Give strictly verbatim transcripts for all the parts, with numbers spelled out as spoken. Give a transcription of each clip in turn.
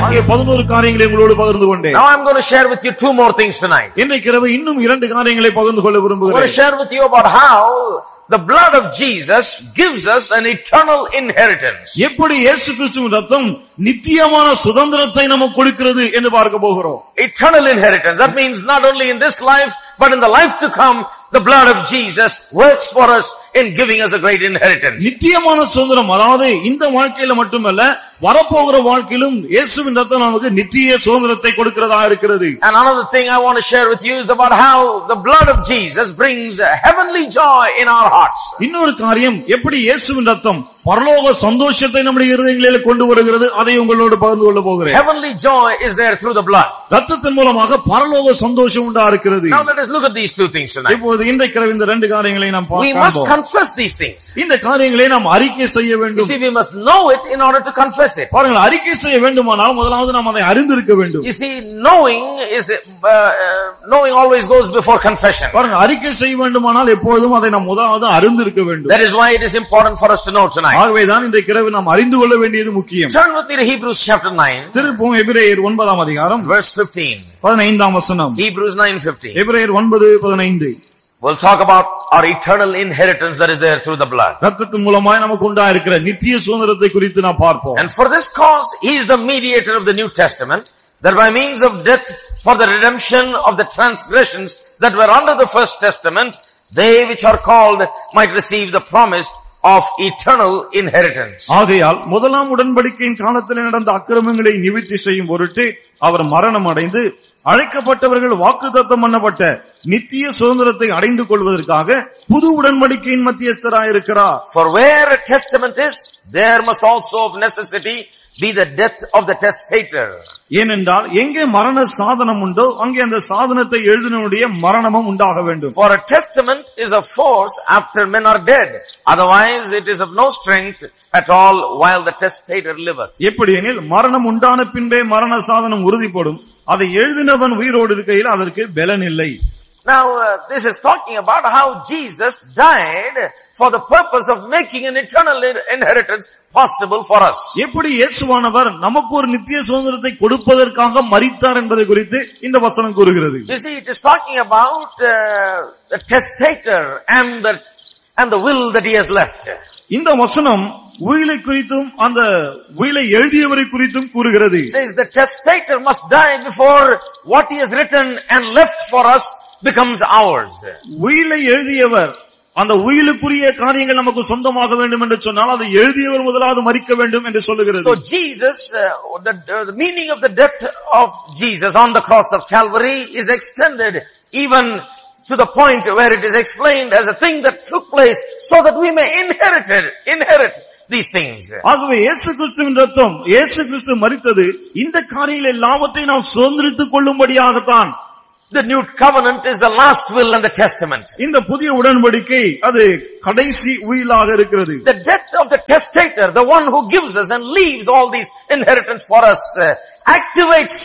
you. பதினொரு காரியங்களை உங்களோடு பகிர்ந்து கொண்டேன். Now I'm going to share with you two more things tonight. இன்றைக்கு இரவு இன்னும் இரண்டு காரியங்களை பகிர்ந்து கொள்ள I'm going to விரும்புகிறேன். share with you about how the blood of Jesus gives us an eternal inheritance. எப்படி இயேசு கிறிஸ்துவின் ரத்தம் நித்தியமான சுதந்திரத்தை நமக்கு கொடுக்கிறது என்று பார்க்க போகிறோம். Eternal inheritance. That means not only in this life, but in the life to come, the blood of Jesus works for us in giving us a great inheritance. நித்தியமான சுதந்திரம், அதாவது இந்த வாழ்க்கையில மட்டுமல்ல வரப்போகிற வாழ்க்கையிலும் இயேசுவின் ரத்தம் நமக்கு நித்திய சுதந்திரத்தை கொடுக்கிறதா இருக்கிறது. And another thing I want to share with you is about how the blood of Jesus brings a heavenly joy in our hearts. இன்னொரு காரியம், எப்படி இயேசுவின் ரத்தம் பரலோக சந்தோஷத்தை நம்முடைய இருதயங்களில் கொண்டு வருகிறது, அதை உங்களோடு பகிர்ந்து கொள்ள போகிறேன். Heavenly joy is there through the blood. ரத்தத்தின் மூலமாக பரலோக சந்தோஷம் உண்டா இருக்கிறது. Now let us look at these two things tonight. இப்போது இன்றைக்கு இந்த ரெண்டு காரியங்களை நாம் We must confess these things. இந்த காரியங்களை நாம் அறிக்கை செய்ய You வேண்டும். see, we must know it in order to confess it. பாருங்கள், அறிக்கை செய்ய வேண்டுமானால் முதலாவது நாம் அதை அறிந்திருக்க வேண்டும். You see, knowing is uh, uh, knowing always goes before confession. பாருங்கள், அறிக்கை செய்ய வேண்டுமானால் எப்பொழுதும் அதை நாம் முதலாவது அறிந்திருக்க வேண்டும். That is why it is important for us to know tonight. ஆகவேதான் இன்றைக்கு இரவு நாம் அறிந்து கொள்ள வேண்டியது முக்கியம். Turn with me to Hebrews chapter nine. திருப்பும் எபிரேயர் ஒன்பதாம் அதிகாரம் verse fifteen. பதினைந்தாம் வசனம். Hebrews nine fifteen. எபிரேயர் ஒன்பது பதினைந்து. We'll talk about our eternal inheritance that is there through the blood. ரத்தத்தின் மூலமாய் நமக்கு உண்டா இருக்கிற நித்திய சுதந்திரத்தை குறித்து நாம் பார்ப்போம். And for this cause he is the mediator of the New Testament, that by means of death for the redemption of the transgressions that were under the first testament, they which are called might receive the promise of eternal inheritance. ஆகையால் முதலாம் உடன்படிக்கையின் காலத்தில் நடந்த அக்கிரமங்களை நிவர்த்தி செய்யும் பொருட்டு அவர் மரணம் அடைந்து அழைக்கப்பட்டவர்கள் வாக்குத்தத்தம் பண்ணப்பட்ட நித்திய சுதந்திரத்தை அடைந்து கொள்வதற்காக புது உடன்படிக்கையின் மத்தியஸ்தராய் இருக்கிறார். For where a testament is, there must also of necessity be the death of the testator. ஏனென்றால் எங்கே மரண சாதனம் உண்டோ அங்கே அந்த சாதனத்தை எழுதினுடைய மரணமும் உண்டாக வேண்டும். For a testament is a force after men are dead, otherwise it is of no strength at all while the testator liveth. எப்படி எனில் மரணம் உண்டான பின்பே மரண சாதனம் உறுதிப்படும், அதை எழுதினவன் உயிரோடு இருக்கையில் அதற்கு பலன் இல்லை. Now uh, this is talking about how Jesus died for the purpose of making an eternal inheritance possible for us. எப்படி இயேசுவானவர் நமக்கு ஒரு நித்திய சுதந்திரத்தை கொடுப்பதற்காக மரித்தார் என்பதை குறித்து இந்த வசனம் கூறுகிறது. You see, it is talking about uh, the testator and the and the will that he has left. இந்த வசனம் உயிலை குறித்தும் அந்த உயிலை எழுதியவரை குறித்தும் கூறுகிறது. It says the testator must die before what he has written and left for us becomes ours. உயிலை எழுதியவர் அந்த உயிலுக்குரிய காரியங்கள் நமக்கு சொந்தமாக வேண்டும் என்று சொன்னால் அதை எழுதியவர் முதலாவது மரிக்க வேண்டும் என்று சொல்லுகிறது. So Jesus, uh, the, uh, the meaning of the death of Jesus on the cross of Calvary is extended even to the point where it is explained as a thing that took place so that we may inherit it, inherit these things. ஆகவே இயேசு கிறிஸ்துவின் ரத்தம், இயேசு கிறிஸ்து மரித்தது இந்த காரியங்கள் எல்லாவற்றையும் நாம் சுதந்திரித்துக் கொள்ளும்படியாகத்தான். The new covenant is the last will and the testament. இந்த புதிய உடன்படிக்கை அது கடைசி உயிலாக இருக்கிறது. The death of the testator, the one who gives us and leaves all these inheritance for us, uh, activates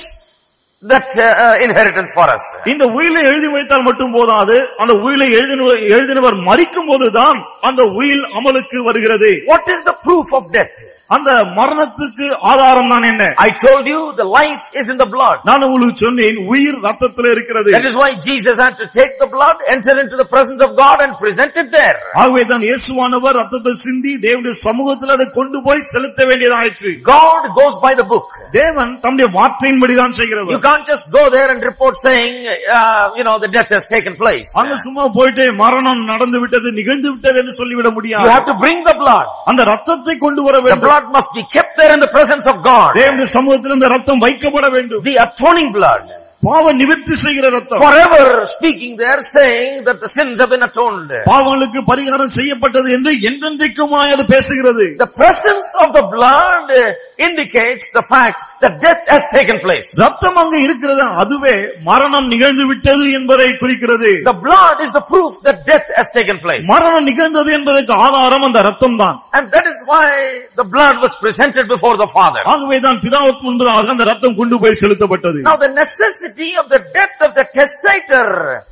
that uh, inheritance for us. இந்த உயிலை எழுதி வைத்தால் மட்டும் போதாது, அந்த உயிலை எழுதினவர் மரிக்கும் போதுதான் அந்த உயில் அமலுக்கு வருகிறது. What is the proof of death? அந்த மரணத்துக்கு ஆதாரம் தான் என்ன? I told you the life is in the blood. நான் உங்களுக்கு சொன்னேன் உயிர் ரத்தத்தில் இருக்கிறது. That is why Jesus had to take the blood, enter into the presence of God and present it there. ஆகவே தான் இயேசுவானவர் ரத்தத்தை சிந்தி தேவனுடைய சமூகத்தில் அதை கொண்டு போய் செலுத்த வேண்டியதாயிற்று. God goes by the book. தேவன் தம்முடைய வார்த்தையின்படி தான் செய்கிறவர். You can't just go there and report saying uh, you know the death has taken place. அங்க சும்மா போயிட்டு மரணம் நடந்து விட்டது, நிகழ்ந்து விட்டது என்று சொல்லிவிட முடியாது. You have to bring the blood. அந்த ரத்தத்தை கொண்டு வர வேண்டும். The blood must be kept there in the presence of God. தேவனுடைய சமூகத்தில் அந்த ரத்தம் வைக்கப்பட வேண்டும். The atoning blood. பாவ நிவர்த்தி செய்கிற ரத்தம். Forever speaking there saying that the sins have been atoned. பாவங்களுக்கு பரிகாரம் செய்யப்பட்டது என்று என்றென்றைக்குமாய் அது பேசுகிறது. The presence of the blood indicates the fact that death has taken place. ரத்தம் அங்க இருக்கிறது, அதுவே மரணம் நிகழ்ந்து விட்டது என்பதை குறிக்கிறது. The blood is the proof that death has taken place. மரணம் நிகழ்ந்தது என்பதற்கு ஆதாரம் அந்த ரத்தம் தான். And that is why the blood was presented before the Father. ஆகவே தான் பிதாவுக்கு முன்பதாக அந்த ரத்தம் கொண்டு போய் செலுத்தப்பட்டது. Now the necessity of the death of the testator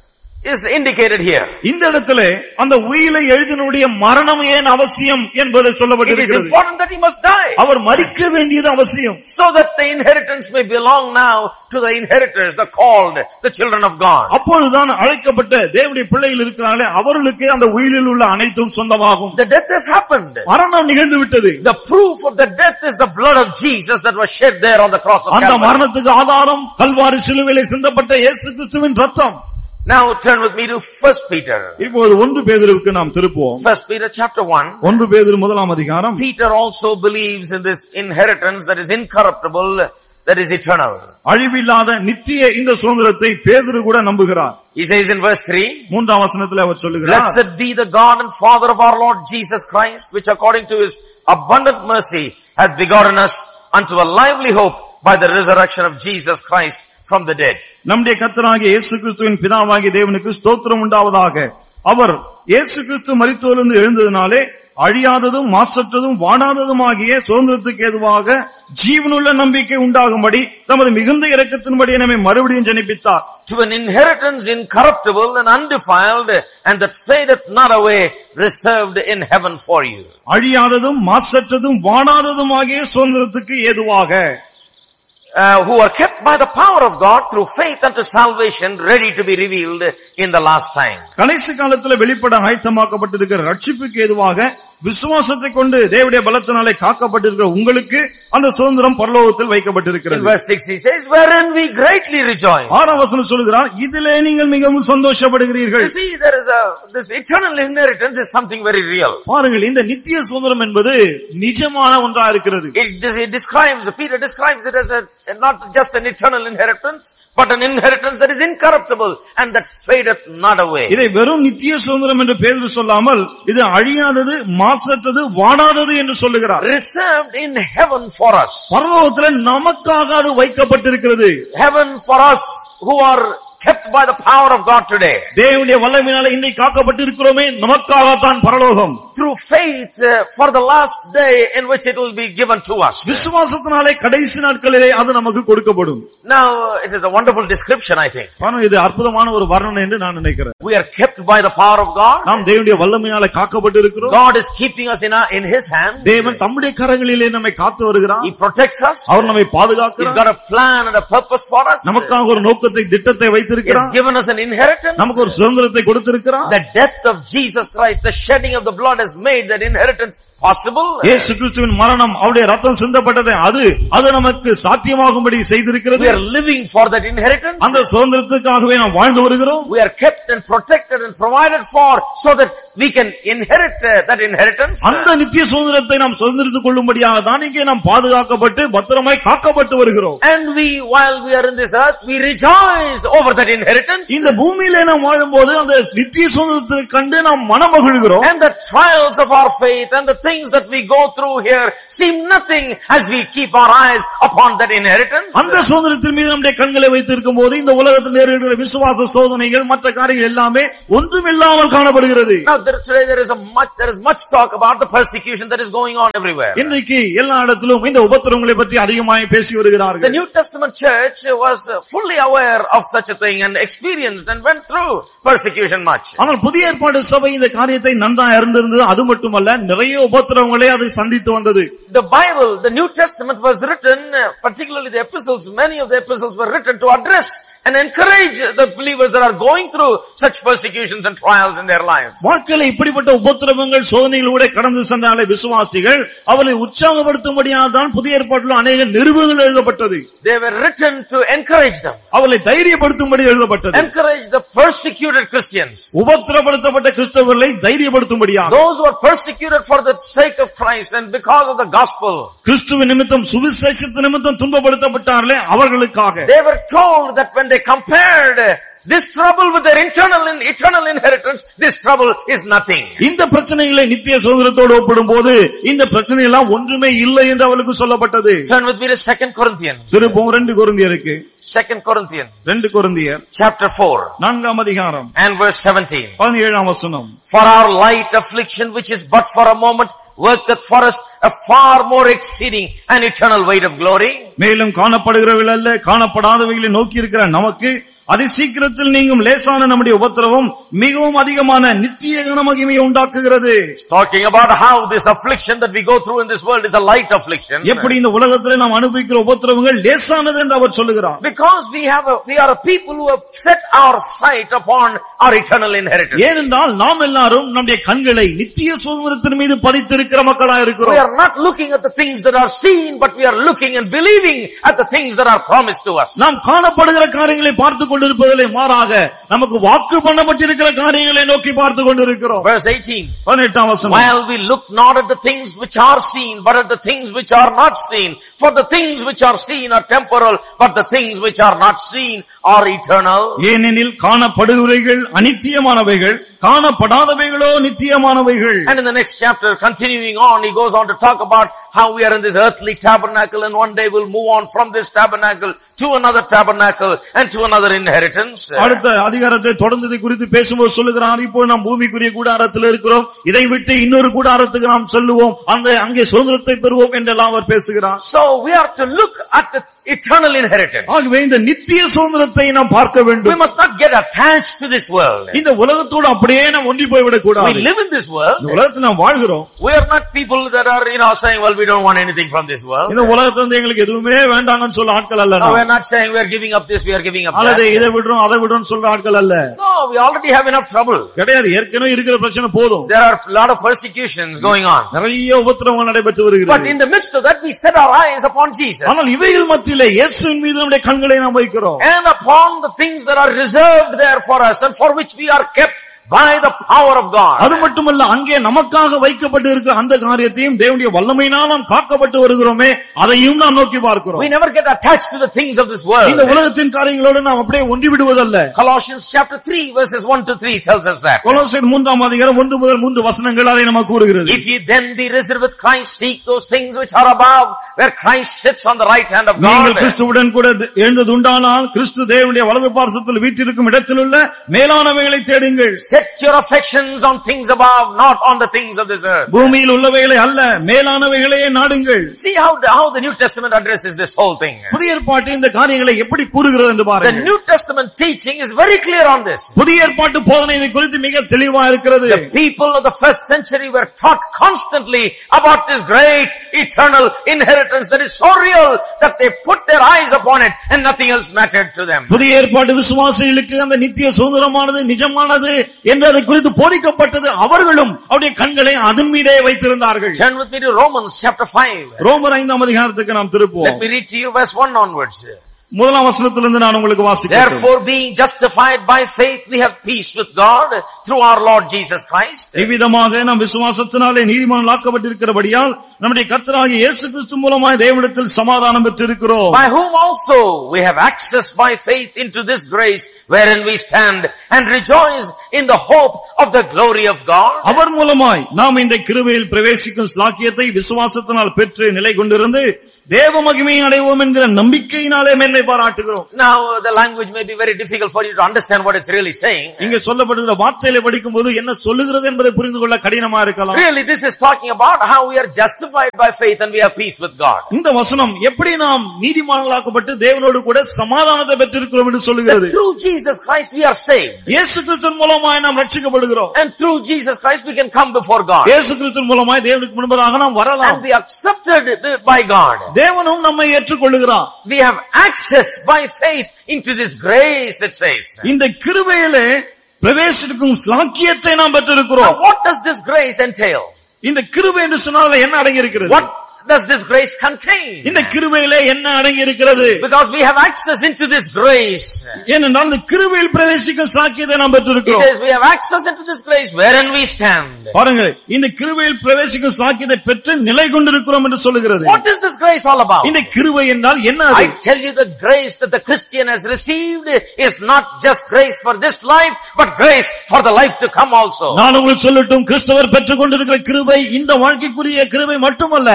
is indicated here. இந்த இடத்திலே அந்த உயிலை எழுதினுடைய மரணம் ஏன் அவசியம் என்பது It is சொல்லப்பட்டிருக்கிறது. important that he must die, அவர் மரிக்க வேண்டியது அவசியம். so that the inheritance may belong now to the inheritors, the called, the children of God. அப்பொழுதுதான் அழைக்கப்பட்ட தேவனுடைய பிள்ளைகள் இருக்கிறார்களே அவர்களுக்கு அந்த உயிலில் உள்ள அனைத்தும் சொந்தமாகும். The death has happened. மரணம் நிகழ்ந்து விட்டது. The proof of the death is the blood of Jesus that was shed there on the cross of அந்த Calvary. மரணத்துக்கு ஆதாரம் கல்வாரி சிலுவையிலே சிந்தப்பட்ட இயேசு கிறிஸ்துவின் ரத்தம். Now turn with me to First Peter. இப்போது ஒன்று பேதுருவுக்கு நாம் திருப்புவோம். First Peter chapter one. ஒன்று பேதுரு முதலாம் அதிகாரம். Peter also believes in this inheritance that is incorruptible, that is eternal. அழிவில்லாத நித்திய இந்த சுதந்திரத்தை பேதுரு கூட நம்புகிறார். He says in verse three, மூன்றாம் வசனத்திலே அவர் சொல்லுகிறார், Blessed be the God and Father of our Lord Jesus Christ, which according to his abundant mercy hath begotten us unto a lively hope by the resurrection of Jesus Christ from the dead. நம்முடைய கர்த்தராகிய இயேசு கிறிஸ்துவின் பிதாவாகிய தேவனுக்கு ஸ்தோத்திரம் உண்டாவதாக. அவர் இயேசு கிறிஸ்து மரித்தோரிலிருந்து எழுந்ததினாலே அழியாததும் மாசற்றதும் வாடாததுமாகிய சுதந்திரத்துக்கு ஏதுவாக ஜீவனுள்ள நம்பிக்கை உண்டாகும்படி தமது மிகுந்த இரக்கத்தின்படி நம்மை மறுபடியும் ஜனிப்பித்தார். To an inheritance incorruptible and undefiled, and that fadeth not away, reserved in heaven for you. அழியாததும் மாசற்றதும் வாடாததுமாகிய சுதந்திரத்துக்கு ஏதுவாக, Uh, who are kept by the power of God through faith unto salvation, ready to be revealed in the last time. கடைசி காலத்தில் வெளிப்பட ஆயத்தமாக்கப்பட்டிருக்கிற ரட்சிப்புக்கு ஏதுவாக விசுவாசத்தை கொண்டு தேவனுடைய பலத்தினாலே காக்கப்பட்டிருக்கிற உங்களுக்கு அந்த சுதந்திரம் பரலோகத்தில் வைக்கப்பட்டிருக்கிறது. In verse six he says, wherein we greatly rejoice. ஆறாம் வசனம் சொல்கிறார், இதிலே நீங்கள் மிகவும் சந்தோஷப்படுகிறீர்கள். You see, there is a this eternal inheritance is something very real. பாருங்கள், இந்த நித்திய சுதந்திரம் என்பது நிஜமான ஒன்றா இருக்கிறது. It, it describes, Peter describes it as a not just an eternal inheritance, but an inheritance that is incorruptible and that fadeth not away. இதை வெறும் நித்திய சுதந்திரம் என்று பேதுரு சொல்லாமல் இது அழியாதது, மாசற்றது, வாடாதது என்று சொல்லுகிறார். Reserved in heaven for us. பரலோகத்தில் நமக்காக அது வைக்கப்பட்டிருக்கிறது. Heaven for us who are kept by the power of God today. தேவனுடைய வல்லமையினாலே இன்னைக்கு காக்கப்பட்டிருக்கிறோமே, நமக்காக தான் பரலோகம். Through faith uh, for the last day in which it will be given to us. விசுவாசத்தினாலே கடைசி நாட்களிலே அது நமக்கு கொடுக்கப்படும். Now it is a wonderful description, I think. பாருங்க, இது அற்புதமான ஒரு வர்ணனை என்று நான் நினைக்கிறேன். We are kept by the power of God. நாம் தேவனுடைய வல்லமையினாலே காக்கப்பட்டிருக்கிறோம். God is keeping us in our, in his hand. தேவன் தம்முடைய கரங்களிலே நம்மை காத்து வருகிறார். He protects us. அவர் நம்மை பாதுகாக்கிறார். He's got a plan and a purpose for us. நமக்காக ஒரு நோக்கத்தை, திட்டத்தை வைத்திருக்கிறார். He's given us an inheritance. நமக்கு ஒரு சுதந்திரத்தை கொடுத்திருக்கிறார். The death of Jesus Christ, the shedding of the blood has made that inheritance possible. இயேசு கிறிஸ்துவின் மரணம், அவருடைய ரத்தம் சிந்தப்பட்டது, அது அது நமக்கு சாத்தியமாகும்படி செய்திருக்கிறது. We are living for that inheritance. அந்த சுதந்திரத்துக்காகவே நாம் வாழ்ந்து வருகிறோம். We are kept and protected and provided for so that we can inherit uh, that inheritance. அந்த நித்திய சுதந்திரத்தை நாம் சுதந்திரித்துக் கொள்ளும்படியாக தான் இங்கே நாம் பாதுகாக்கப்பட்டு பத்திரமாய் காக்கப்பட்டு வருகிறோம். And we, while we are in this earth, we rejoice over that inheritance. இந்த பூமியிலே நாம் வாழும்போது அந்த நித்திய சுதந்திரத்தை கண்டு நாம் மனமகிழ்கிறோம். And the trials of our faith and the things that we go through here seem nothing as we keep our eyes upon that inheritance. அந்த சுதந்திரத்தின் மீது நம்முடைய கண்களை வைத்திருக்கும் போது இந்த உலகத்தில் நேரிடுகிற விசுவாச சோதனைகள், மற்ற காரியங்கள் எல்லாமே ஒன்றுமில்லாமல் காணப்படுகிறது. Now there, today there is a much there is much talk about the persecution that is going on everywhere. இன்றைக்கு எல்லா இடத்திலும் இந்த உபத்திரவங்களை பற்றி அதிகமாக பேசி வருகிறார்கள். The New Testament church was fully aware of such a thing and experienced and went through persecution much. ஆனால் புதிய ஏற்பாடு சபை இந்த காரியத்தை நன்றாக அறிந்திருந்தது. அது மட்டுமல்ல, நிறைய உபத்திரவங்களை அது சந்தித்து வந்தது. The Bible, the New Testament was written, particularly the epistles, many of the epistles were written to address and encourage the believers that are going through such persecutions and trials in their lives. வாழ்க்கையில இப்படிப்பட்ட உபத்திரவங்கள், சோதனைகளோட கடந்து சென்றாலே விசுவாசிகள் அவளை உற்சாகப்படுத்தும்படியாக தான் புதிய ஏற்பாட்டில் அநேக நிருபங்கள் எழுதப்பட்டது. They were written to encourage them. அவளை தைரியப்படுத்தும்படி எழுதப்பட்டது. Encourage the persecuted Christians. உபத்திரப்படுத்தப்பட்ட கிறிஸ்தவர்களை தைரியப்படுத்தும்படியாக. Those who are persecuted for the sake of Christ and because of the gospel. கிறிஸ்துவின் நிமித்தம், சுவிசேஷத்தின் நிமித்தம் துன்பப்படுத்தப்பட்டார்களே அவர்களுக்காக. They were told that when they compared this trouble with their internal and eternal inheritance, this trouble is nothing. இந்த பிரச்சனைகளை நித்திய சுதந்திரத்தோடு ஒப்பிடும்போது இந்த பிரச்சனை எல்லாம் ஒன்றுமே இல்லை என்று அவளுக்கு சொல்லப்பட்டது. Turn with me to Second Corinthians. திருப்போம் ரெண்டு கொரிந்தியருக்கு. Second Corinthians. ரெண்டு கொரிந்தியர் chapter four. நான்காம் அதிகாரம். And verse seventeen. பதினேழாம் வசனம். For our light affliction, which is but for a moment, worketh for us a far more exceeding and eternal weight of glory. மேலும் காணப்படுகிறவைகள் அல்ல, காணப்படாதவைகளை நோக்கி இருக்கிற நமக்கு அதி சீக்கிரத்தில் நீங்கும் லேசான நம்முடைய உபத்திரவம் மிகவும் அதிகமான நித்திய கனமகிமையை உண்டாக்குகிறது. Talking about how this affliction that we go through in this world is a light affliction. எப்படி இந்த உலகத்தில் நாம் அனுபவிக்கிற உபத்திரவங்கள் லேசானது என்று அவர் சொல்லுகிறார். Because we have a, we are a people who have set our sight upon our eternal inheritance. ஏனென்றால் நாம் எல்லாரும் நம்முடைய கண்களை நித்திய சுதந்திரத்தின் மீது பதித்திருக்கிற மக்களாக இருக்கிறோம். We are not looking at the things that are seen, but we are looking and believing at the things that are promised to us. நாம் காணப்படுகிற காரியங்களை பார்த்து கொண்டிருப்பதிலே மாறாக நமக்கு வாக்கு பண்ணப்பட்டிருக்கிற காரியங்களை நோக்கி பார்த்து கொண்டிருக்கிறோம். Verse eighteen. பதினெட்டாம் வசனம். While we look not at the things which are seen, but at the things which are not seen. For the things which are seen are temporal, but the things which are not seen are eternal. ஏனெனில் காணப்படுகிறவைகள் அநித்தியமானவைகள், காணப்படாதவைகளோ நித்தியமானவைகள். And in the next chapter, continuing on, he goes on to talk about how we are in this earthly tabernacle, and one day we'll move on from this tabernacle to another tabernacle and to another inheritance. அடுத்த அதிகாரத்தை தொடர்ந்து குறித்து பேசும்போது சொல்லுகிறார், இப்போ நாம் பூமிக்குரிய கூடாரத்தில் இருக்கிறோம், இதை விட்டு இன்னொரு கூடாரத்துக்கு நாம் செல்லுவோம், அந்த அங்கே சுதந்திரத்தை பெறுவோம் என்றெல்லாம் அவர் பேசுகிறார். So we are to look at the eternal inheritance. ஆகவே இந்த நித்திய சுதந்திரத்தை நாம் பார்க்க வேண்டும். We must not get attached to this world. இந்த உலகத்தோடு அப்படியே நாம் ஒன்றி போய் விட கூடாது. We live in this world. இந்த உலகத்தில் நாம் வாழ்கிறோம். We are not people that are, you know, saying, well, we don't want anything from this world. இந்த உலகத்துல இருந்து எங்களுக்கு எதுவுமே வேண்டாம்னு சொல்ற ஆட்கள் அல்ல. No, we are not saying we are giving up this, we are giving up that. அல்லது இதை விடுறோம் அதை விடுறோம் சொல்ற ஆட்கள் அல்ல. No, we already have enough trouble. கிடையாது, ஏற்கனவே இருக்கிற பிரச்சனை போதும். There are a lot of persecutions going on. நிறைய உபத்திரவங்கள் நடைபெற்று வருகிறது. But in the midst of that, we set our eyes upon Jesus. ஆனால் இவைகள் மத்தியிலே இயேசுவின் மீது நம்முடைய கண்களை நாம் வைக்கிறோம். And upon the things that are reserved there for us and for which we are kept by the power of God. அது மட்டுமல்ல, அங்கே நமக்காக வைக்கப்பட்டு இருக்கிற அந்த காரியத்தையும் தேவனுடைய வல்லமையினால் நாம் காக்கப்பட்டு வருகிறோமே, அதையும் நாம் நோக்கி பார்க்கிறோம். We never get attached to the things of this world. இந்த உலகத்தின் காரியங்களோடு நாம் அப்படியே ஒன்றி விடுவதல்ல. Colossians chapter three verses one to three tells us that. கொலோசியர் மூன்றாம் அதிகாரம் ஒன்று முதல் மூன்று வசனங்கள் அதை நமக்கு கூறுகிறது. If ye then be risen with Christ, seek those things which are above, where Christ sits on the right hand of God. நீங்கள் கிறிஸ்துவுடன் கூட எழுந்ததுண்டானால் கிறிஸ்து தேவனுடைய வலது பார்சத்தில் வீற்றிருக்கும் இடத்திலுள்ள மேலானவைகளை தேடுங்கள். Set your affections on things above, not on the things of this earth. பூமியில் உள்ளவைகளை அல்ல, மேலானவைகளையே நாடுங்கள். See how the, how the New Testament addresses this whole thing. புதிய ஏற்பாட்டு இந்த காரியங்களை எப்படி கூறுகிறது என்று பாருங்கள். The New Testament teaching is very clear on this. புதிய ஏற்பாட்டு போதனை இதை குறித்து மிக தெளிவா இருக்கிறது. The people of the first century were taught constantly about this great eternal inheritance that is so real that they put their eyes upon it and nothing else mattered to them. புதிய ஏற்பாட்டு விசுவாசிகளுக்கு அந்த நித்திய சுதந்திரமானது நிஜமானது என்று அதை குறித்து போதிக்கப்பட்டது. அவர்களும் அவருடைய கண்களை அதன் மீதே வைத்திருந்தார்கள். Turn with me to Romans chapter five. ரோமர் ஐந்தாம் அதிகாரத்துக்கு நாம் திருப்புவோம். Let me read to you verse one onwards. முதலாம் வசனத்திலிருந்து நான் உங்களுக்கு வாசிக்கிறேன். Therefore, being justified by faith, we have peace with God through our Lord Jesus Christ. இவ்விதமாக நாம் விசுவாசத்தினாலே நீதிமான்களாக்கப்பட்டிருக்கிறபடியால் நம்முடைய கர்த்தராகிய இயேசு கிறிஸ்து மூலமாய் தேவனிடத்தில் சமாதானம் பெற்றிருக்கிறோம். By whom also we have access by faith into this grace wherein we stand and rejoice in the hope of the glory of God. அவர் மூலமாய் நாம் இந்த கிருபையில் பிரவேசிக்கும் ஸ்லாக்கியத்தை விசுவாசத்தினால் பெற்று நிலை கொண்டிருந்து தேவ மகிமையை அடைவோம் என்கிற நம்பிக்கையினாலே மேன்மை பாராட்டுகிறோம். Now the language may be very difficult for you to understand what it's really saying. இங்கே சொல்லப்படுகிற வார்த்தைகளை படிக்கும்போது என்ன சொல்லுகிறது என்பதை புரிந்து கொள்ள கடினமா இருக்கலாம். Really this is talking about how we are justified by faith and we have peace with God. இந்த வசனம் எப்படி நாம் நீதிமான்களாக்கப்பட்டு தேவனோடு கூட சமாதானத்தை பெற்றிருக்கிறோம் என்று சொல்லுகிறது. Through Jesus Christ we are saved. இயேசு கிறிஸ்துவின் மூலமாய் நாம் ரட்சிக்கப்படுகிறோம். And through Jesus Christ we can come before God. இயேசு கிறிஸ்துவின் மூலமாய் தேவனுக்கு முன்பாக நாம் வரலாம். And we are accepted by God. தேவனும் நம்மை ஏற்றுக்கொள்கிறார். We have access by faith into this grace, it says. இந்த கிருபையிலே பிரவேசிக்கும் ஸ்லாக்கியத்தை நாம் பெற்றிருக்கிறோம். Now what does this grace entail? இந்த கிருபை என்று சொன்னால் என்ன அடங்கி இருக்கிறது? What does this grace contain? இந்த கிருபையிலே என்ன அடங்கி இருக்கிறது? Because we have access into this grace. ஏனென்றால் இந்த கிருபையில் பிரவேசிக்கும் ஸ்லாக்கியத்தை நாம் He பெற்றிருக்கிறோம். says we have access into this grace wherein we stand. பாருங்க, இந்த கிருபையில் பிரவேசிக்கும் ஸ்லாக்கியத்தை பெற்று நிலை கொண்டிருக்கிறோம் என்று சொல்லுகிறது. What is this grace all about? இந்த கிருபை என்றால் என்ன? I tell you, the grace that the Christian has received is not just grace for this life, but grace for the life to come also. நான் உங்களுக்கு சொல்லட்டும், கிறிஸ்தவர் பெற்றுக் கொண்டிருக்கிற கிருபை இந்த வாழ்க்கைக்குரிய கிருபை மட்டுமல்ல,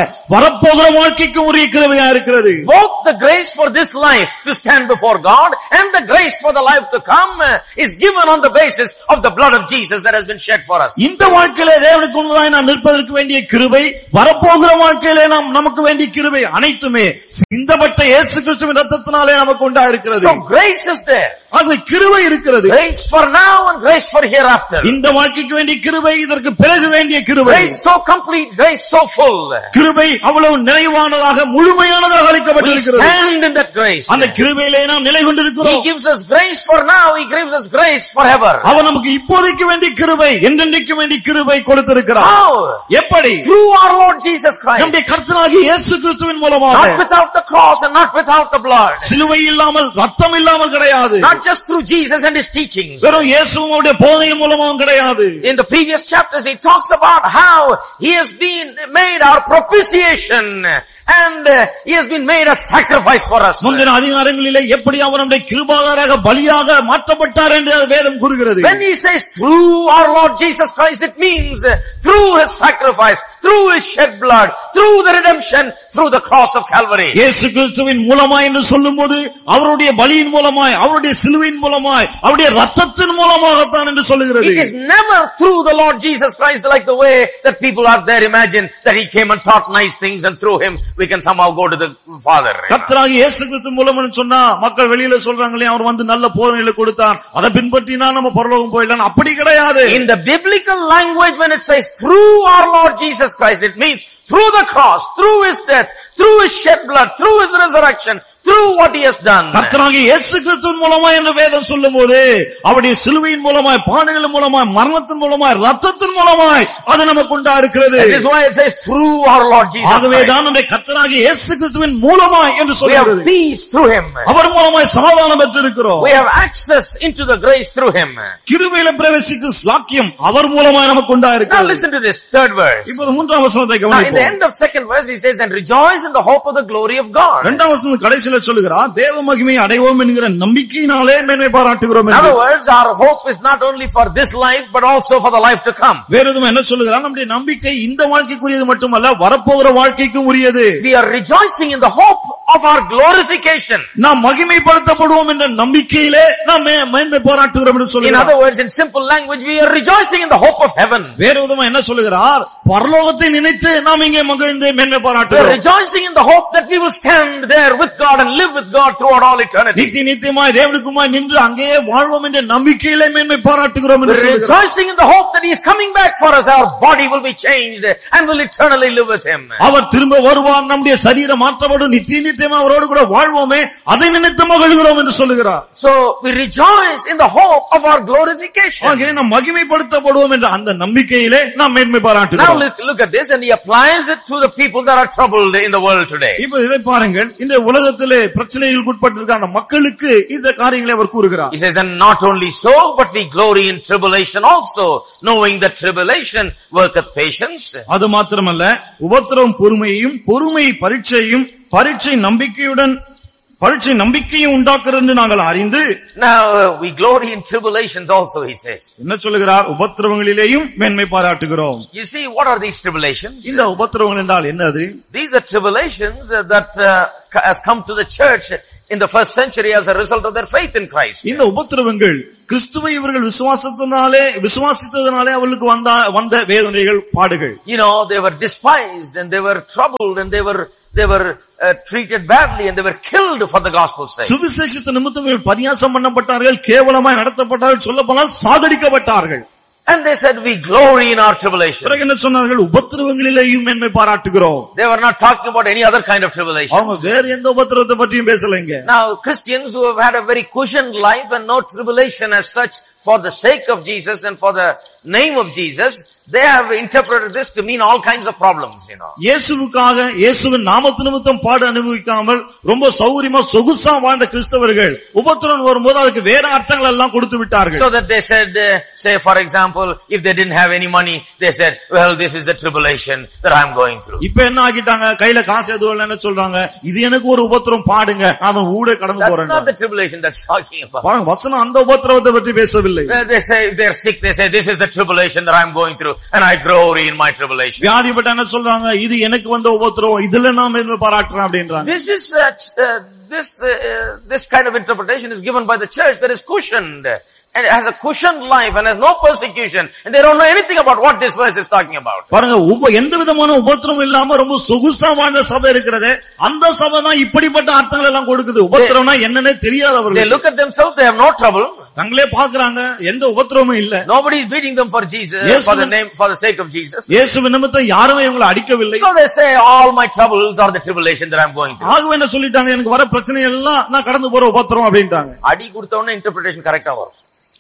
வரப்போகிற வாழ்க்கைக்கு உரிய கிருபையா இருக்கிறது. Both the grace for this life to stand before God and the grace for the life to come is given on the basis of the blood of Jesus that has been shed for us. இந்த வாழ்க்கையிலே தேவனுக்கு முன்பாக நாம் நிற்பதற்கு வேண்டிய கிருபை, வரப்போகிற வாழ்க்கையிலே நாம் நமக்கு வேண்டிய கிருபை அனைத்துமே சிந்தப்பட்ட இயேசு கிறிஸ்துவின் இரத்தத்தினாலே நமக்கு உண்டா இருக்கிறது. So grace is there. ஆகவே கிருபை இருக்கிறது. Grace for now and grace for hereafter. இந்த வாழ்க்கைக்கு வேண்டிய கிருபை, இதற்கு பிறகு வேண்டிய கிருபை. Grace so complete, grace so full. கிருபை அவ்வளவு நிறைவானதாக முழுமையானதாக அளிக்கப்பட்டிருக்கிறது. We stand in that grace. அந்த கிருபையிலே நாம் நிலை கொண்டிருக்கிறோம். He gives us grace for now, he gives us grace forever. அவர் நமக்கு இப்போதைக்கு வேண்டிய கிருபை, என்றென்றைக்கு வேண்டிய கிருபை கொடுத்திருக்கிறார். How? எப்படி? Through our Lord Jesus Christ. நம்முடைய கர்த்தராகிய இயேசு கிறிஸ்துவின் மூலமாக. Not without the cross and not without the blood. சிலுவை இல்லாமல், ரத்தம் இல்லாமல் கிடையாது. Not just through Jesus and his teachings. வெறும் இயேசுவுடைய போதனை மூலமாகவும் கிடையாது. In the previous chapters he talks about how he has been made our propitiation and uh, he has been made a sacrifice for us. முந்தின அதிகாரங்களிலே எப்படி அவர் நம்முடைய கிருபாதாராக பலியாக மாற்றப்பட்டார் என்று வேதம் கூறுகிறது. When he says through our Lord Jesus Christ, it means uh, through his sacrifice, through his shed blood, through the redemption, through the cross of Calvary. இயேசு கிறிஸ்துவின் மூலமாய் என்று சொல்லும்போது அவருடைய பலியின் மூலமாய், அவருடைய சிலுவையின் மூலமாய், அவருடைய இரத்தத்தின் மூலமாகத்தான் என்று சொல்லுகிறது. It is never through the Lord Jesus Christ like the way that people out there imagine that he came and taught nice things and through him we can somehow go to the Father. கர்த்தராகிய இயேசு கிறிஸ்து மூலம்னு சொன்னா மக்கள் வெளியில சொல்றாங்களே அவர் வந்து நல்ல போதனைகளை கொடுத்தார், அதை பின்பற்றினா நம்ம பரலோகம் போயிடலாம். அப்படி கிடையாது. In the biblical language when it says through our Lord Jesus Christ, it means through the cross, through his death, through his shed blood, through his resurrection, through what he has done. கர்த்தராகிய இயேசு கிறிஸ்துவின் மூலமாய் என்று வேதம் சொல்லும்போது அவருடைய சிலுவையின் மூலமாய், பாடுகளின் மூலமாய், மரணத்தின் மூலமாய், இரத்தத்தின் மூலமாய் அது நமக்கு உண்டா இருக்கிறது. That is why it says through our Lord Jesus Christ. ஆகவே தான் நம்முடைய கர்த்தராகிய இயேசு கிறிஸ்துவின் மூலமாய் என்று சொல்கிறது. We have peace through him. அவர் மூலமாய் சமாதானம் பெற்றிருக்கிறோம். We have access into the grace through him. கிருபையில பிரவேசிக்கும் ஸ்லாக்கியம் அவர் மூலமாய் நமக்கு உண்டா இருக்கிறது. Now listen to this third verse. இப்போது மூன்றாம் வசனத்தை கவனிப்போம். Now in the end of second verse he says, and rejoice in the hope of the glory of God. இரண்டாம் வசனம் கடைசியில் சொல்லுகிறார், தேவ மகிமையை அடைவோம் என்கிற நம்பிக்கையினாலே மேன்மை பாராட்டுகிறோம். In other words, our hope is not only for this life but also for the life to come. வேற எதுவும் என்ன சொல்லுகிறார்? நம்முடைய நம்பிக்கை இந்த வாழ்க்கைக்குரியது மட்டுமல்ல, வரப்போகிற வாழ்க்கைக்கும் உரியது. We are rejoicing in the hope of our glorification. நாம் மகிமைப்படுத்தப்படுவோம் என்ற நம்பிக்கையிலே நாம் மேன்மை பாராட்டுகிறோம் என்று சொல்லுகிறார். In other words, in simple language, we are rejoicing in the hope of heaven. வேற எதுவும் என்ன சொல்லுகிறார்? பரலோகத்தை நினைத்து நாம் இங்கே மகிழ்ந்து மேன்மை We are பாராட்டுகிறோம். rejoicing in the hope that we will stand there with God and live with God throughout all eternity. நித்திய நித்தியமாய் தேவனுக்குமாய் நின்று அங்கேயே வாழ்வோம் என்ற நம்பிக்கையிலே மேன்மை பாராட்டுகிறோம் என்று We are சொல்லுகிறார். rejoicing in the hope that he is coming back for us. Our body will be changed and will eternally live with him. அவர் திரும்ப வருவார், நம்முடைய சரீரம் மாற்றப்படும், நித்திய நித்தியமா அவரோடு கூட வாழ்வோமே, அதை நினைத்து மகிழ்கிறோம் என்று சொல்லுகிறார். So we rejoice in the hope of our glorification. ஆகவே நாம் மகிமைப்படுத்தப்படுவோம் என்ற அந்த நம்பிக்கையிலே நாம் மேன்மை Now பாராட்டுகிறோம். look, look at this, and he applies it to the people that are troubled in the world today. இப்ப இதை பாருங்கள், இந்த உலகத்திலே பிரச்சனைகளுக்கு உட்பட்டிருக்கிற அந்த மக்களுக்கு இந்த காரியங்களை அவர் கூறுகிறார். He says, and not only so, but we glory in tribulation also, knowing that tribulation worketh patience. அது மாத்திரமல்ல, உபத்திரவம் பொறுமையையும், பொறுமை பரீட்சையும், பரீட்சை நம்பிக்கையுடன் பரீட்சை நம்பிக்கையும் உண்டாக்குறது என்று நாங்கள் அறிந்து. Now uh, we glory in tribulations also, he says. என்ன சொல்லுகிறார்? உபத்திரவங்களிலேயும் மேன்மை பாராட்டுகிறோம். You see, what are these tribulations? இந்த உபத்திரவங்கள் என்றால் என்னது? These are tribulations uh, that uh, has come to the church in the first century as a result of their faith in Christ. இந்த உபத்திரவங்கள் கிறிஸ்துவை இவர்கள் விசுவாசத்தினாலே விசுவாசித்ததனாலே அவர்களுக்கு வந்த வந்த வேதனைகள், பாடுகள். You know, they were despised and they were troubled and they were they were uh, treated badly and they were killed for the gospel's sake. சுவிசேஷத்தின் நிமித்தம் பரியாசம் பண்ணப்பட்டார்கள், கேவலமாய் நடத்தப்பட்டார்கள், சொல்லப்போனால் சாகடிக்கப்பட்டார்கள். And they said, we glory in our tribulation. பிறகு என்ன சொன்னார்கள்? உபத்திரவங்களிலேயும் மேன்மை பாராட்டுகிறோம். They were not talking about any other kind of tribulation. அவங்க வேற எந்த உபத்திரவத்தை பற்றியும் பேசலைங்க. Now Christians who have had a very cushioned life and no tribulation as such, for the sake of Jesus and for the name of Jesus, they have interpreted this to mean all kinds of problems, you know. இயேசுவுக்காக, இயேசுவின் நாமத்து நிமித்தம் பாடு அனுபவிக்காமல் ரொம்ப சௌரியமா சொகுசா வாழ்ந்த கிறிஸ்தவர்கள் உபத்திரவம் வரும்போது அதுக்கு வேற அர்த்தங்கள் எல்லாம் கொடுத்து விட்டார்கள். So that they said, uh, say for example, if they didn't have any money, they said, well, this is the tribulation that I'm going through. இப்ப என்ன ஆகிட்டாங்க? கையில காசு எதுவும் இல்லைன்னு சொல்றாங்க, இது எனக்கு ஒரு உபத்திரம், பாடுங்க, நான் ஊட கடந்து போறேன். That's not the tribulation that's talking about. வசனம் அந்த உபத்திரவத்தை பற்றி பேசவில்லை. They say if they're sick, they say this is the the tribulation that I'm going through and I glory in my tribulation. வியாதிப்பட்ட என்ன சொல்றாங்க, இது எனக்கு வந்த உபத்திரவம், இதுல நான் மேன்மை பாராட்டுறேன் அப்படின்றாங்க. This is uh, uh, this uh, this kind of interpretation is given by the church that is cushioned and has a cushioned life and has no persecution, and they don't know anything about what this verse is talking about. பாருங்க, எந்த விதமான உபத்திரமும் இல்லாம ரொம்ப சொகுசா வாழ்ந்த சபை இருக்கிறது, அந்த சபை தான் இப்படிப்பட்ட அர்த்தங்கள் எல்லாம் கொடுக்குது. உபத்திரம்னா என்னன்னே தெரியாதவர்கள். They look at themselves, they have no trouble. தங்களே பாக்குறாங்க, எந்த உபத்திரமும் இல்ல. Nobody is beating them for Jesus, for the name, for the sake of Jesus. இயேசு நிமித்தம் யாரும் இவங்களை அடிக்கவில்லை. So they say all my troubles are the tribulation that I'm going through. ஆகவே என்ன சொல்லிட்டாங்க, எனக்கு வர பிரச்சனை எல்லாம் நான் கடந்து போற உபத்திரம் அப்படின்றாங்க. அடி கொடுத்தவனே interpretation கரெக்ட்டா வரும்.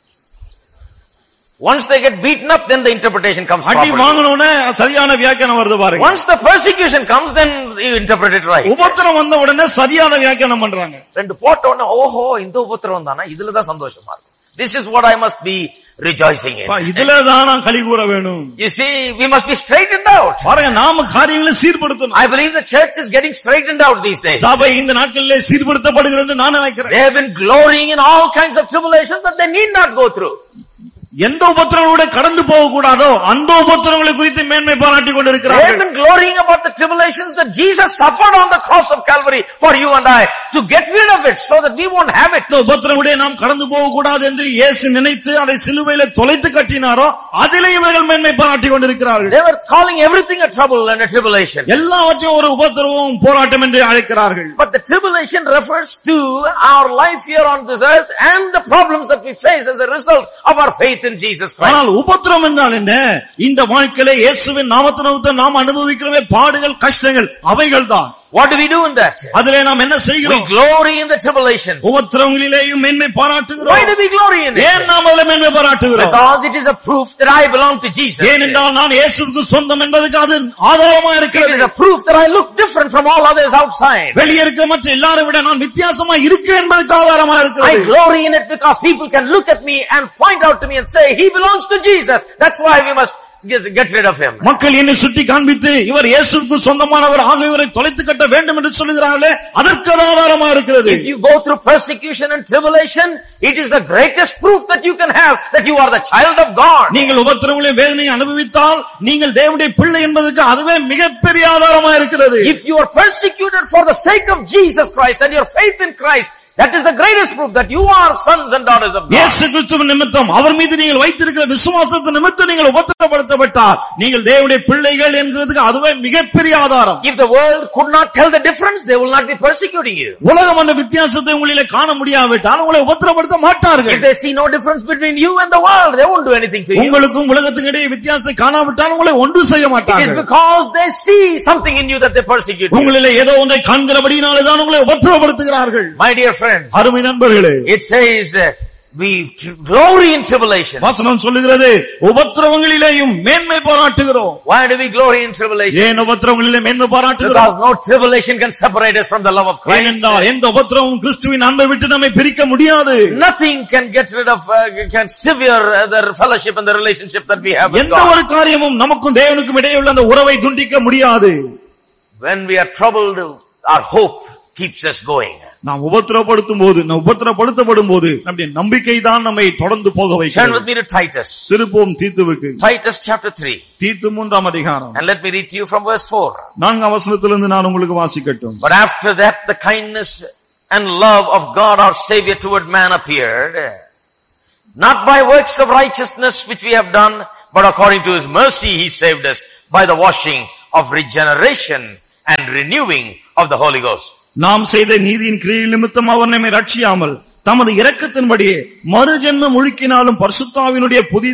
Once they get beaten up, then the interpretation comes properly. அடி வாங்குனோனே சரியான வியாக்கியானம் வருது பாருங்க. Once the persecution comes, then you interpret it right. உபத்திரம் வந்த உடனே சரியான வியாக்கியானம் பண்றாங்க. ரெண்டு போட்ட உடனே ஓஹோ இந்த உபத்திரம் தானா, இதுல தான் சந்தோஷமா இருக்கு. This is what I must be rejoicing in. இதுல தான் நான் களி கூற வேணும். You see, we must be straightened out. பாருங்க, நாம காரியங்களை சீர்படுத்தணும். I believe the church is getting straightened out these days. சபை இந்த நாட்களிலே சீர்படுத்தப்படுகிறது நான் நினைக்கிறேன். They have been glorying in all kinds of tribulations that they need not go through. எந்த உபத்திரங்களோட கடந்து போக கூடாதோ அந்த உபத்திரங்களை குறித்து மேன்மை பாராட்டி கொண்டிருக்கிறார்கள். They have been glorying about the tribulations that Jesus suffered on the cross of Calvary for you and I to get rid of it so that we won't have it. இந்த உபத்திரங்களோட நாம் கடந்து போக கூடாது என்று இயேசு நினைத்து அதை சிலுவையிலே தொலைத்து கட்டினாரோ அதிலே இவர்கள் மேன்மை பாராட்டி கொண்டிருக்கிறார்கள். They were calling everything a trouble and a tribulation. எல்லாவற்றையும் ஒரு உபத்திரமும் போராட்டம் என்று அழைக்கிறார்கள். But the tribulation refers to our life here on this earth and the problems that we face as a result of our faith in Jesus Christ. ஆனால் உபத்திரம் என்றால் என்ன? இந்த வாழ்க்கையிலே இயேசுவின் நாமத்தினால நாம் அனுபவிக்கிற பாடுகள், கஷ்டங்கள் அவைகள்தான். What do we do in that? அதிலே நாம் என்ன செய்கிறோம்? We glory in the tribulations. உபத்திரங்களிலேயும் மேன்மை பாராட்டுகிறோம். Why do we glory in it? ஏன் நாம் அதிலே மேன்மை பாராட்டுகிறோம்? Because it is a proof that I belong to Jesus. ஏனென்றால் நான் இயேசுவுக்கு சொந்தம் என்பதற்கு அது ஆதாரமாக இருக்கிறது. It is a proof that I look different from all others outside. வெளியே இருக்க மற்ற எல்லாரை விட நான் வித்தியாசமா இருக்கிறேன் என்பதற்கு ஆதாரமாக இருக்கிறது. I glory in it because people can look at me and point out to me and say he belongs to Jesus. That's why we must get rid of him. மக்கள் என்னை சுட்டி காண்பித்து இவர் இயேசுவுக்கு சொந்தமானவர் ஆக இவரை தொலைத்து கட்ட வேண்டும் என்று சொல்கிறார்களே, அதற்கு ஆதாரமா இருக்கிறது. If you go through persecution and tribulation, it is the greatest proof that you can have that you are the child of God. நீங்கள் உபத்திரவங்களையும் வேதனையை அனுபவித்தால் நீங்கள் தேவனுடைய பிள்ளை என்பதற்கு அதுவே மிகப்பெரிய ஆதாரமா இருக்கிறது. If you are persecuted for the sake of Jesus Christ and your faith in Christ, that is the greatest proof that you are sons and daughters of God. இயேசு கிறிஸ்துவின் நிமித்தம் அவர் மீது நீங்கள் வைத்திருக்கிற விசுவாசத்தின் நிமித்தம் நீங்கள் உபத்திரப்படுத்தப்பட்டால் நீங்கள் தேவனுடைய பிள்ளைகள் என்கிறதுக்கு அதுவே மிகப்பெரிய ஆதாரம். If the world could not tell the difference, they will not be persecuting you. உலகம் அந்த வித்தியாசத்தை உங்களிலே காண முடியாவிட்டால் உங்களை உபத்திரப்படுத்த மாட்டார்கள். If they see no difference between you and the world, they won't do anything to you. உங்களுக்கும் உலகத்துக்கும் இடையே வித்தியாசத்தை காணாவிட்டால் உங்களை ஒன்றும் செய்ய மாட்டார்கள். It is because they see something in you that they persecute you. உங்களிலே ஏதோ ஒன்றை காண்கிறபடியினாலே தான் உங்களை உபத்திரப்படுத்துகிறார்கள். My dear friends, அருமை நண்பர்களே, it says uh, we glory in tribulation. வசனம் சொல்லுகிறது உபத்திரவங்களிலேயும் மேன்மை பாராட்டுகிறோம். Why do we glory in tribulation? ஏன் உபத்திரவங்களிலே மேன்மை பாராட்டுகிறோம்? Because no tribulation can separate us from the love of Christ. ஏனென்றால் எந்த உபத்திரமும் கிறிஸ்துவின் அன்பை விட்டு நம்மை பிரிக்க முடியாது. Nothing can get rid of uh, can sever uh, the fellowship and the relationship that we have with God. எந்த ஒரு காரியமும் நமக்கும் தேவனுக்கும் இடையே உள்ள அந்த உறவை துண்டிக்க முடியாது. When we are troubled, our hope keeps us going. நாம் உபத்திரப்படுத்தும் போது நாம் உபத்திரப்படுத்தப்படும் போது நம்முடைய நம்பிக்கை தான் நம்மை தொடர்ந்து போக வைக்கிறது. Turn with me to Titus. திருப்போம் தீத்துவுக்கு. Titus chapter three. தீத்து மூன்றாம் அதிகாரம். And let me read to you from verse four. நான்காம் வசனத்திலிருந்து நான் உங்களுக்கு வாசிக்கட்டும். But after that the kindness and love of God our Savior toward man appeared, not by works of righteousness which we have done, but according to his mercy he saved us by the washing of regeneration and renewing of the Holy Ghost. நாம் செய்த நீதியின் கிரியை நிமித்தம் அவர் நம்மை ரட்சியாமல் தமது இரக்கத்தின்படியே மறுஜென்மம் முழுக்கினாலும் பரிசுத்த ஆவியினுடைய புதிய